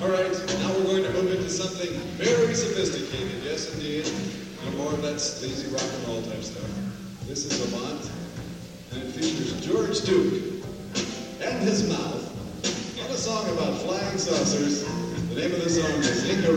Now we're going to move into something very sophisticated. Yes, indeed. No more of that sleazy rock and roll type stuff. This is Avant, and it features George Duke and his mouth on a song about flying saucers. The name of the song is Icarus.